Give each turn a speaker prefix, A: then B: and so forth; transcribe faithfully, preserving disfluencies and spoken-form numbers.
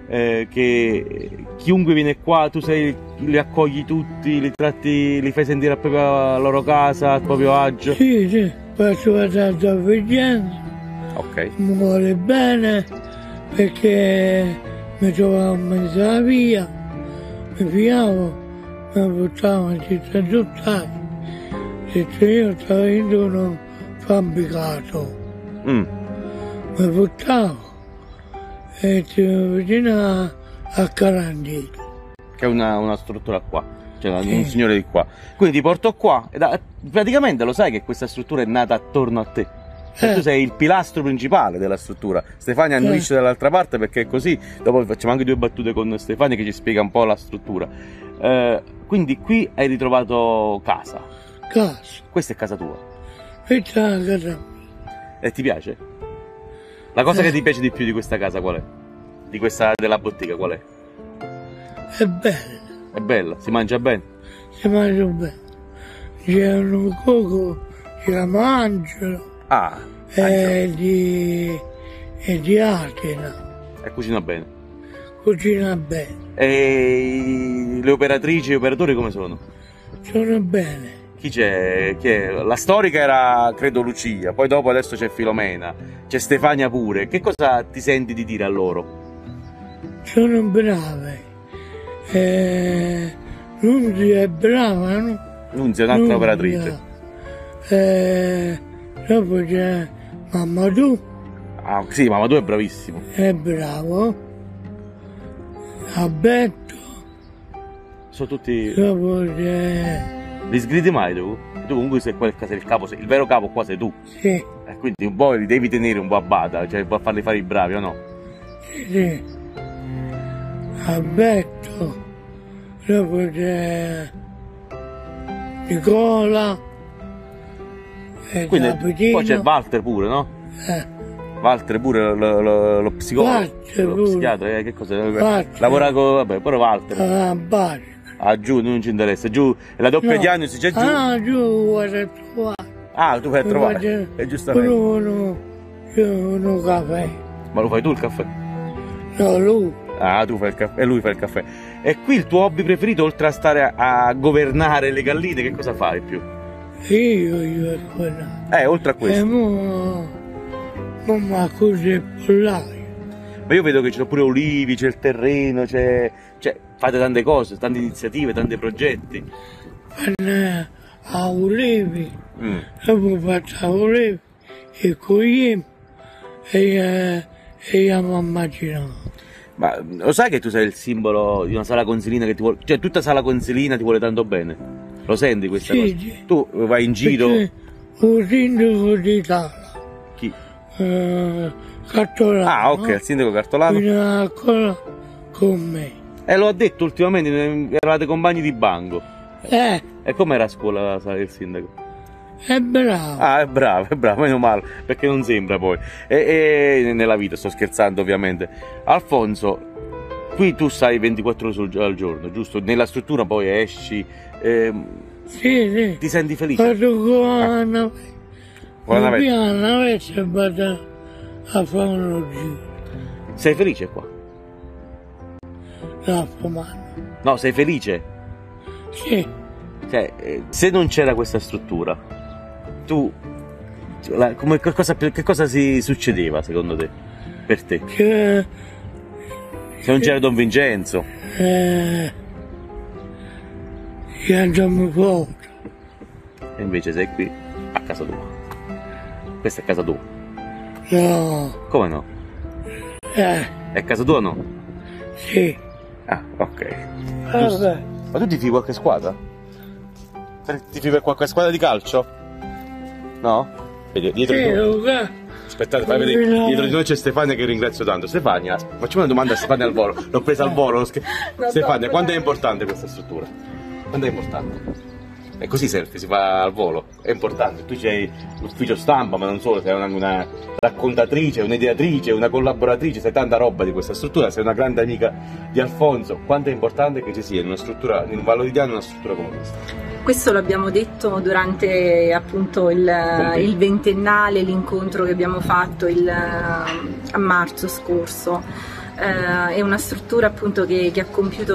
A: eh, che chiunque viene qua tu sei, li accogli tutti, li tratti, li fai sentire a proprio a loro casa, a proprio agio?
B: Sì, sì, faccio la tanta avvicinanza,
A: ok,
B: mi vuole bene perché mi trovavo in mezzo alla via, mi fiavo, mi buttavo in città giuttati, detto io stavo in un fabbricato,
A: mm.
B: mi buttavo e ti vicino a Carandito.
A: Che è una, una struttura qua, cioè
B: Sì.
A: un signore di qua. Quindi ti porto qua e da, praticamente lo sai che questa struttura è nata attorno a te. Cioè,
B: Eh.
A: tu sei il pilastro principale della struttura. Stefania annuisce
B: Eh.
A: dall'altra parte perché è così. Dopo facciamo anche due battute con Stefania che ci spiega un po' la struttura. Eh, quindi qui hai ritrovato casa.
B: Casa,
A: Questa è casa tua.
B: questa è la casa mia.
A: E ti piace? La cosa
B: Eh.
A: che ti piace di più di questa casa qual è? Di questa della bottega qual è?
B: È bella,
A: È bella, si mangia bene.
B: si mangia bene. C'è un cuoco, si chiama Angelo,
A: Ah,
B: è di, è di Atena,
A: e cucina bene.
B: cucina bene,
A: E le operatrici e gli operatori come sono?
B: sono bene,
A: Chi c'è? Chi è? La storica era, credo, Lucia, poi dopo adesso c'è Filomena, c'è Stefania pure. Che cosa ti senti di dire a loro?
B: sono brave. Eh, Nunzia è brava, no?
A: Nunzia è un'altra operatrice.
B: Eh, dopo c'è Mamadou,
A: Ah, sì, ma tu è bravissimo.
B: è bravo. Alberto,
A: Sono tutti...
B: dopo c'è...
A: Li sgridi mai tu? Tu comunque sei quel sei il capo, sei- il vero capo qua sei tu.
B: Sì,
A: E quindi un po' li devi tenere un po' a bada, cioè un po' a farli fare i bravi o no?
B: sì, sì. Alberto, dopo c'è Nicola, e
A: Quindi
B: Capitino.
A: poi c'è Walter pure, no?
B: Eh,
A: Walter pure, lo, lo, lo psicologo,
B: Walter
A: lo
B: pure.
A: psichiatra, eh, che cosa?
B: Walter.
A: Lavora con... vabbè, pure Walter.
B: a Bari.
A: Ah, giù, non ci interessa, giù, è la doppia
B: No.
A: diagnosi, c'è giù.
B: Ah, giù, guarda, trovare.
A: Ah, tu vai a trovare,
B: Guarda,
A: e giustamente.
B: uno, uno caffè.
A: Ma lo fai tu il caffè?
B: No, lui.
A: Ah, tu fai il caffè, e lui fa il caffè. E qui il tuo hobby preferito, oltre a stare a, a governare le galline, che cosa fai più?
B: Io, io e quella.
A: Eh, oltre a
B: E
A: questo.
B: mo, mo ma così il pollaio.
A: Ma io vedo che c'è pure olivi, c'è il terreno, c'è... cioè, fate tante cose, tante iniziative, tanti progetti.
B: Vanno a ulivi,
A: Mm.
B: dopo faccio a ulivi, e cogliamo, e, eh, e andiamo a immaginare.
A: Ma lo sai che tu sei il simbolo di una sala consilina che ti vuole... cioè tutta sala consilina ti vuole tanto bene? Lo senti questa
B: Sì,
A: cosa?
B: sì.
A: Tu vai in giro...
B: Perché un sindaco d'Italia,
A: Chi?
B: eh, Cartolano,
A: Ah, ok, il sindaco Cartolano.
B: viene ancora con me.
A: E lo ha detto ultimamente, eravate compagni di banco.
B: Eh,
A: E com'era a scuola sai, il sindaco?
B: è bravo.
A: Ah, è bravo, è bravo, meno male, perché non sembra poi. E, e nella vita, sto scherzando ovviamente. Alfonso, qui tu stai ventiquattro ore sul- al giorno, giusto? Nella struttura poi esci, ehm,
B: Sì, sì.
A: ti senti felice?
B: Vado con la navetta.
A: Con la navetta.
B: Via la navetta e vado a fare uno giro.
A: Sei felice qua?
B: La fumano.
A: No, sei felice?
B: Sì,
A: Cioè, eh, se non c'era questa struttura, tu... la- come, che, cosa, che cosa si succedeva secondo te? Per te?
B: c'è...
A: Se non c'era Don Vincenzo?
B: Eh, ci andiamo fuori.
A: E invece sei qui, a casa tua. Questa è casa tua.
B: No,
A: Come no?
B: eh,
A: È casa tua o no?
B: sì.
A: Ah, ok.
B: Vabbè,
A: Ma tu ti tifi qualche squadra? Ti tifi per qualche squadra di calcio? No? Vedi, dietro di
B: sì,
A: noi.
B: Luca.
A: Aspettate, fai vedere.
B: No.
A: Dietro di noi c'è Stefania che ringrazio tanto. Stefania, facciamo una domanda a Stefania al volo. L'ho presa al volo. sch- Stefania, quanto è importante questa struttura? Quanto è importante? E così selfie si fa al volo, è importante. Tu c'hai l'ufficio stampa, ma non solo, sei una, una raccontatrice, un'ideatrice, una collaboratrice, sai tanta roba di questa struttura, sei una grande amica di Alfonso. Quanto è importante che ci sia in una struttura, in un Valoridiano, una struttura come questa?
C: Questo l'abbiamo detto durante appunto il, il ventennale, l'incontro che abbiamo fatto il, a marzo scorso. eh, è una struttura appunto che, che ha compiuto